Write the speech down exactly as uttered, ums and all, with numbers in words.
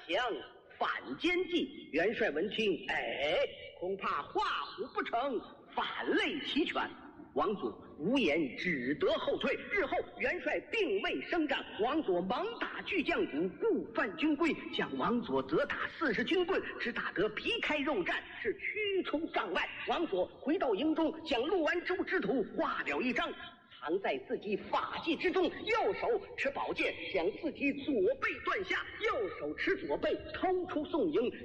降反间计。元帅闻听，哎，恐怕画虎不成，反累齐全。王佐无言，只得后退。日后元帅并未升帐，王佐猛打巨将鼓，故犯军规，将王佐责打四十军棍，只打得皮开肉绽，是驱出帐外。王佐回到营中，将陆安州之图画了一张，藏在自己发髻之中，右手持宝剑，将自己左背断下，右手持左背偷出宋营，